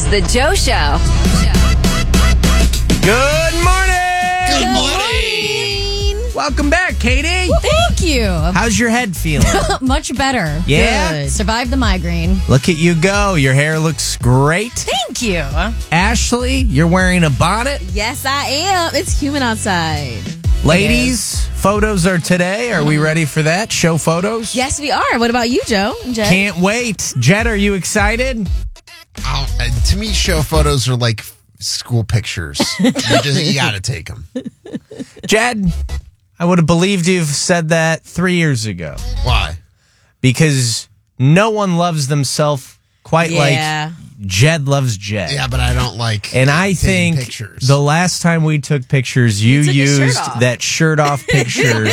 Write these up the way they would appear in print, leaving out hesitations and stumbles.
is The Joe Show. Good morning! Good morning! Welcome back, Katie. Thank you. How's your head feeling? Much better. Yeah? Good. Survived the migraine. Look at you go. Your hair looks great. Thank you. Ashley, you're wearing a bonnet. Yes, I am. It's humid outside. Ladies, photos are today. Are we ready for that? Show photos? Yes, we are. What about you, Joe? Jed? Can't wait. Jed, are you excited? To me, show photos are like school pictures. You got to take them. Jed, I would have believed you've said that 3 years ago. Why? Because no one loves themselves quite Yeah. like Jed loves Jed. Yeah, but I don't like. And I taking think pictures. the last time we took pictures, you took his shirt used off. that shirt off picture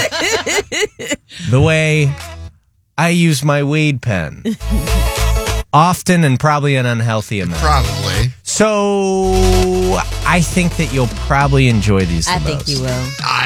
the way I use my weed pen. Often and probably an unhealthy amount. Probably. So I think that you'll probably enjoy these the I think most. you will.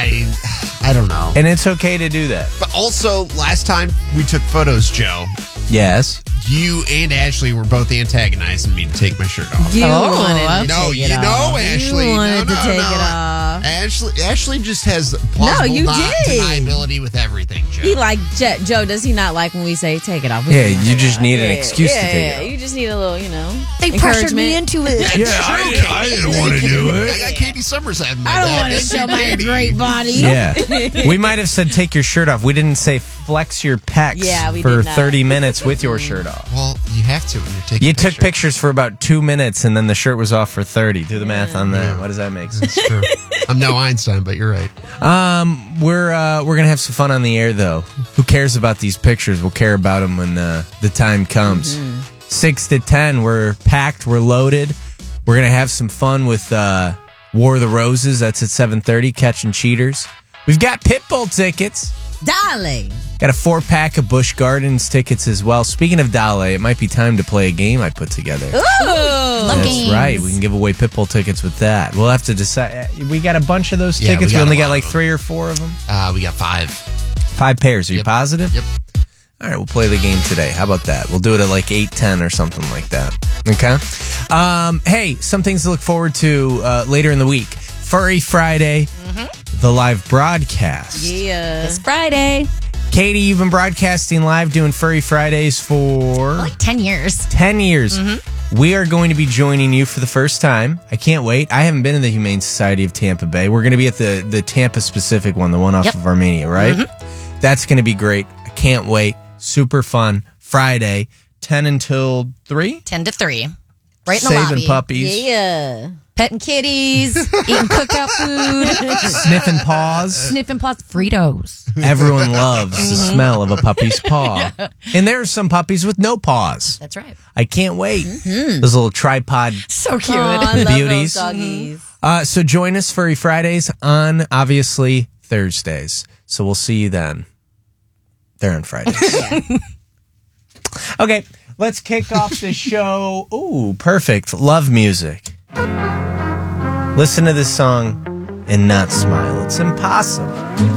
I don't know. And it's okay to do that. But also, last time we took photos, Joe, Yes. you and Ashley were both antagonizing me to take my shirt off. You Oh, wanted to No, take you it know, off. Ashley. You wanted no, to take no. it off. Ashley just has plausible you did. deniability with everything, Joe. He like Joe. Does he not like when we say take it off? Yeah, you just need an excuse to take it off. You just need a little, They pressured me encouragement. into it. Yeah, I didn't want to do it. I got Katie Summers having my I don't back. want to It's show my Katie. great body. Yeah. We might have said take your shirt off. We didn't say flex your pecs Yeah, we for did not. 30 minutes with your shirt off. Well, you have to when you're taking You took pictures for about 2 minutes and then the shirt was off for 30. Do the math on that. What does that make sense? It's true. I'm no Einstein, but you're right. We're gonna have some fun on the air though. Who cares about these pictures? We'll care about them when the time comes. 6 to 10, we're packed, we're loaded. We're gonna have some fun with War of the Roses. That's at 7:30. Catching Cheaters. We've got Pitbull tickets. Darling. Got a 4-pack of Busch Gardens tickets as well. Speaking of Dale, it might be time to play a game I put together. Love That's games. right. We can give away Pitbull tickets with that. We'll have to decide. We got a bunch of those Yeah, tickets. we We got only a got lot like of them. 3 or 4 of them. We got 5. 5 pairs. Are you Yep. positive? Yep. All right, we'll play the game today. How about that? We'll do it at like 8:10 or something like that. Okay? Hey, some things to look forward to later in the week. Furry Friday, the live broadcast. Yeah. It's Friday. Katie, you've been broadcasting live doing Furry Fridays for Like 10 years. 10 years. We are going to be joining you for the first time. I can't wait. I haven't been to the Humane Society of Tampa Bay. We're going to be at the Tampa specific one, the one off Yep. of Armenia, right? That's going to be great. I can't wait. Super fun. Friday, 10 until 3. 10 to 3. Right in the Saving lobby. puppies. Yeah. Petting kitties. Eating cookout food. Sniffing paws. Sniffing paws. Fritos. Everyone loves the smell of a puppy's paw. And there are some puppies with no paws. That's right. I can't wait. Those little tripod. So cute. Oh, I love Beauties. those doggies. So join us Furry Fridays on, obviously, Thursdays. So we'll see you then. They're on Fridays. Okay, let's kick off the show. Ooh, perfect. Love music. Listen to this song and not smile. It's impossible.